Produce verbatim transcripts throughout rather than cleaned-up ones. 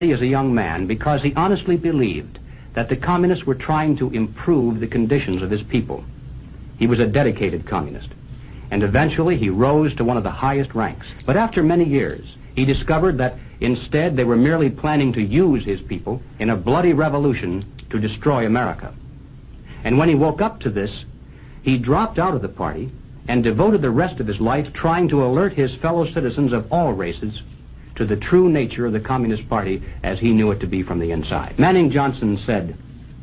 as a young man because he honestly believed that the communists were trying to improve the conditions of his people. He was a dedicated communist, and eventually he rose to one of the highest ranks. But after many years, he discovered that instead they were merely planning to use his people in a bloody revolution to destroy America. And when he woke up to this, he dropped out of the party and devoted the rest of his life trying to alert his fellow citizens of all races to the true nature of the Communist Party as he knew it to be from the inside. Manning Johnson said,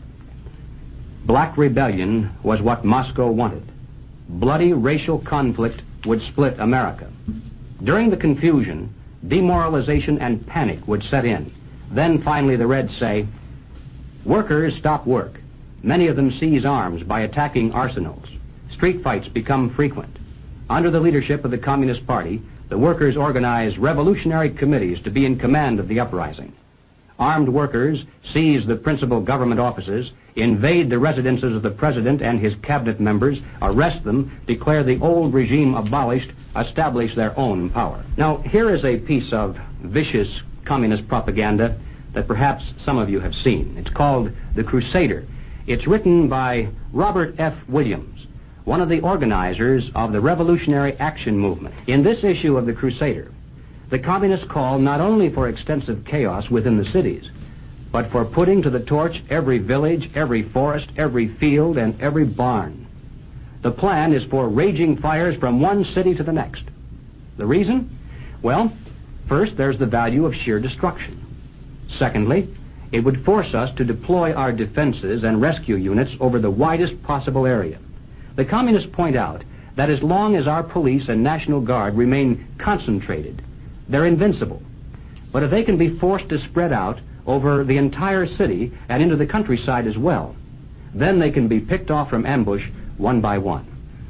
"Black rebellion was what Moscow wanted. Bloody racial conflict would split America. During the confusion, demoralization and panic would set in. Then finally the Reds say, workers stop work. Many of them seize arms by attacking arsenals. Street fights become frequent. Under the leadership of the Communist Party, the workers organize revolutionary committees to be in command of the uprising. Armed workers seize the principal government offices, invade the residences of the president and his cabinet members, arrest them, declare the old regime abolished, establish their own power." Now, here is a piece of vicious communist propaganda that perhaps some of you have seen. It's called The Crusader. It's written by Robert F. Williams, one of the organizers of the Revolutionary Action Movement. In this issue of The Crusader, the communists call not only for extensive chaos within the cities, but for putting to the torch every village, every forest, every field, and every barn. The plan is for raging fires from one city to the next. The reason? Well, first, there's the value of sheer destruction. Secondly, it would force us to deploy our defenses and rescue units over the widest possible area. The communists point out that as long as our police and National Guard remain concentrated, they're invincible. But if they can be forced to spread out over the entire city and into the countryside as well, then they can be picked off from ambush one by one.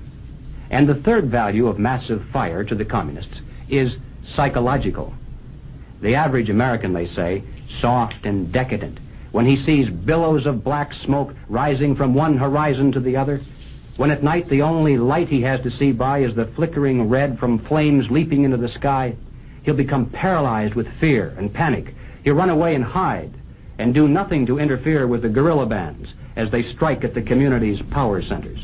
And the third value of massive fire to the communists is psychological. The average American, they say, soft and decadent, when he sees billows of black smoke rising from one horizon to the other, when at night the only light he has to see by is the flickering red from flames leaping into the sky, he'll become paralyzed with fear and panic. He'll run away and hide and do nothing to interfere with the guerrilla bands as they strike at the community's power centers.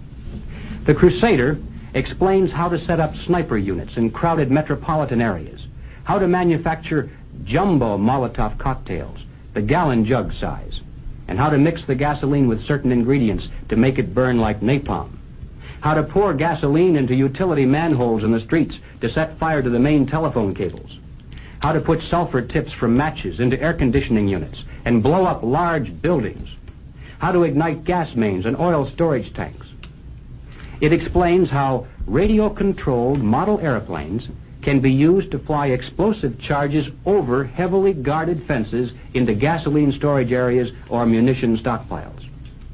The Crusader explains how to set up sniper units in crowded metropolitan areas, how to manufacture jumbo Molotov cocktails, the gallon jug size, and how to mix the gasoline with certain ingredients to make it burn like napalm, how to pour gasoline into utility manholes in the streets to set fire to the main telephone cables, how to put sulfur tips from matches into air conditioning units and blow up large buildings, how to ignite gas mains and oil storage tanks. It explains how radio-controlled model airplanes can be used to fly explosive charges over heavily guarded fences into gasoline storage areas or munition stockpiles.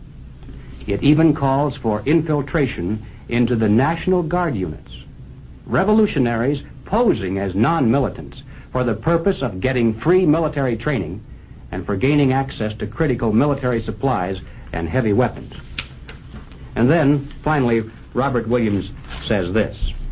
It even calls for infiltration into the National Guard units, revolutionaries posing as non-militants for the purpose of getting free military training and for gaining access to critical military supplies and heavy weapons. And then, finally, Robert Williams says this: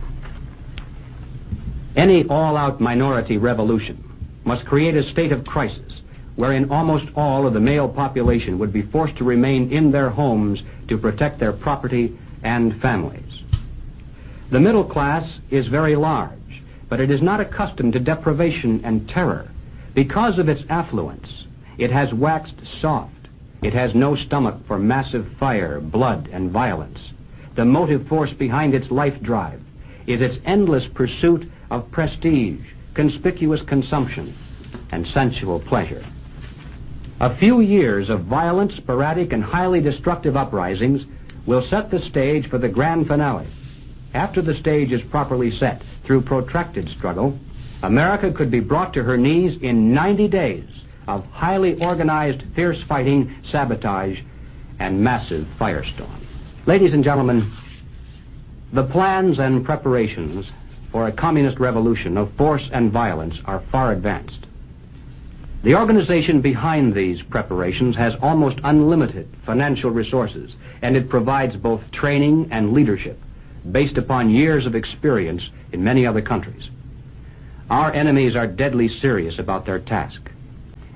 "Any all-out minority revolution must create a state of crisis wherein almost all of the male population would be forced to remain in their homes to protect their property and families. The middle class is very large, but it is not accustomed to deprivation and terror. Because of its affluence, it has waxed soft. It has no stomach for massive fire, blood, and violence. The motive force behind its life drive is its endless pursuit of prestige, conspicuous consumption, and sensual pleasure. A few years of violent, sporadic, and highly destructive uprisings will set the stage for the grand finale. After the stage is properly set through protracted struggle, America could be brought to her knees in ninety days of highly organized, fierce fighting, sabotage, and massive firestorm." Ladies and gentlemen, the plans and preparations for a communist revolution of force and violence are far advanced. The organization behind these preparations has almost unlimited financial resources, and it provides both training and leadership based upon years of experience in many other countries. Our enemies are deadly serious about their task.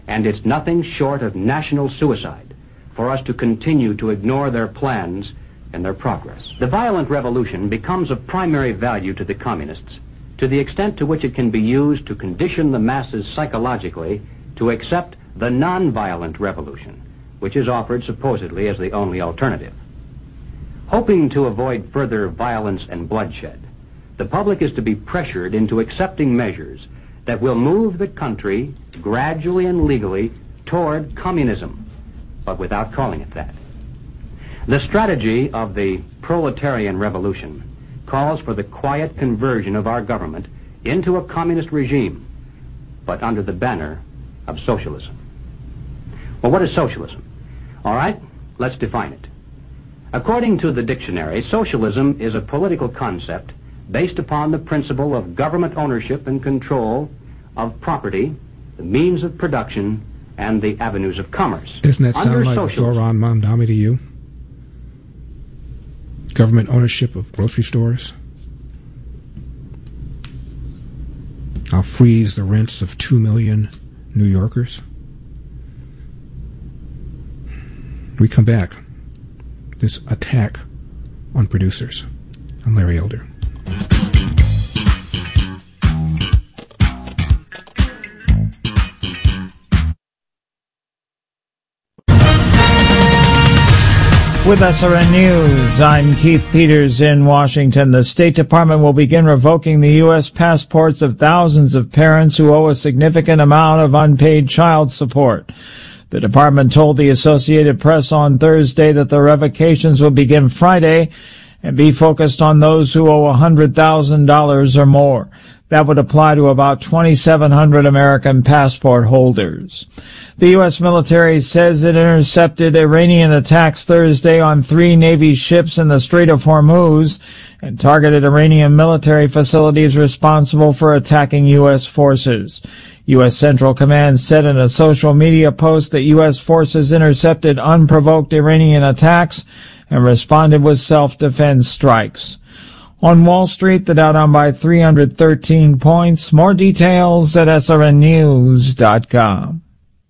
and it's nothing short of national suicide for us to continue to ignore their plans and their progress. The violent revolution becomes of primary value to the communists to the extent to which it can be used to condition the masses psychologically to accept the nonviolent revolution, which is offered supposedly as the only alternative. Hoping to avoid further violence and bloodshed, the public is to be pressured into accepting measures that will move the country gradually and legally toward communism, but without calling it that. The strategy of the proletarian revolution calls for the quiet conversion of our government into a communist regime, but under the banner of socialism. Well, what is socialism? All right, let's define it. According to the dictionary, socialism is a political concept based upon the principle of government ownership and control of property, the means of production, and the avenues of commerce. Doesn't that Under sound like socialism, Zoran Mamdani to you? Government ownership of grocery stores? I'll freeze the rents of two million New Yorkers. We come back. This attack on producers. I'm Larry Elder. With S R N News, I'm Keith Peters in Washington. The State Department will begin revoking the U S passports of thousands of parents who owe a significant amount of unpaid child support. The department told the Associated Press on Thursday that the revocations will begin Friday and be focused on those who owe one hundred thousand dollars or more. That would apply to about twenty-seven hundred American passport holders. The U S military says it intercepted Iranian attacks Thursday on three Navy ships in the Strait of Hormuz and targeted Iranian military facilities responsible for attacking U S forces. U S Central Command said in a social media post that U S forces intercepted unprovoked Iranian attacks and responded with self-defense strikes. On Wall Street, the Dow down by three hundred thirteen points. More details at S R N news dot com.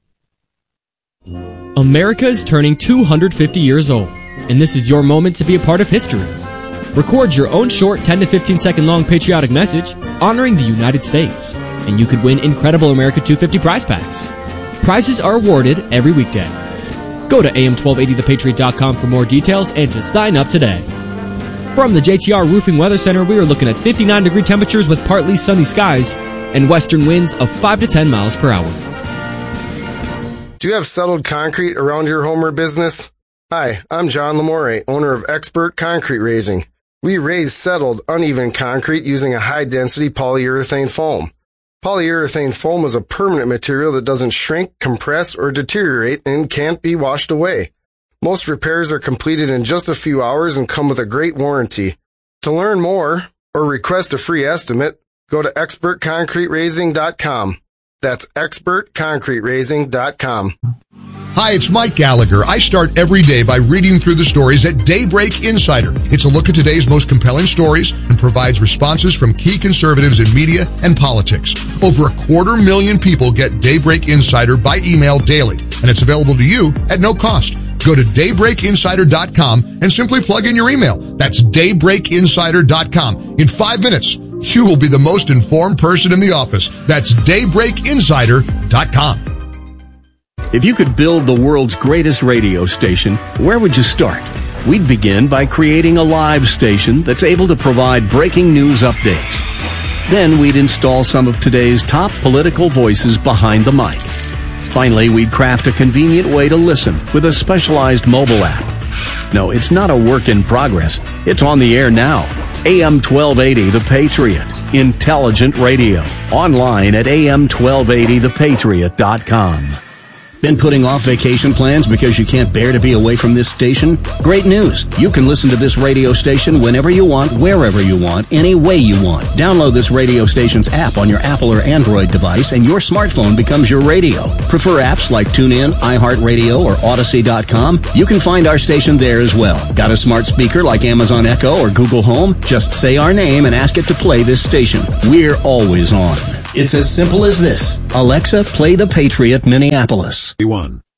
America is turning two hundred fifty years old, and this is your moment to be a part of history. Record your own short ten to fifteen second long patriotic message honoring the United States, and you could win incredible America two fifty prize packs. Prizes are awarded every weekday. Go to A M twelve eighty the patriot dot com for more details and to sign up today. From the J T R Roofing Weather Center, we are looking at fifty-nine degree temperatures with partly sunny skies and western winds of five to ten miles per hour. Do you have settled concrete around your home or business? Hi, I'm John Lamore, owner of Expert Concrete Raising. We raise settled, uneven concrete using a high-density polyurethane foam. Polyurethane foam is a permanent material that doesn't shrink, compress, or deteriorate and can't be washed away. Most repairs are completed in just a few hours and come with a great warranty. To learn more or request a free estimate, go to expert concrete raising dot com. That's expert concrete raising dot com. Hi, it's Mike Gallagher. I start every day by reading through the stories at Daybreak Insider. It's a look at today's most compelling stories and provides responses from key conservatives in media and politics. Over a quarter million people get Daybreak Insider by email daily, and it's available to you at no cost. Go to daybreak insider dot com and simply plug in your email. That's daybreak insider dot com. In five minutes, you will be the most informed person in the office. That's daybreak insider dot com. If you could build the world's greatest radio station, where would you start? We'd begin by creating a live station that's able to provide breaking news updates. Then we'd install some of today's top political voices behind the mic. Finally, we'd craft a convenient way to listen with a specialized mobile app. No, it's not a work in progress. It's on the air now. A M twelve eighty The Patriot. Intelligent radio. Online at A M twelve eighty the patriot dot com. Been putting off vacation plans because you can't bear to be away from this station? Great news! You can listen to this radio station whenever you want, wherever you want, any way you want. Download this radio station's app on your Apple or Android device and your smartphone becomes your radio. Prefer apps like TuneIn, iHeartRadio, or Odyssey dot com? You can find our station there as well. Got a smart speaker like Amazon Echo or Google Home? Just say our name and ask it to play this station. We're always on. It's as simple as this. Alexa, play the Patriot Minneapolis. One.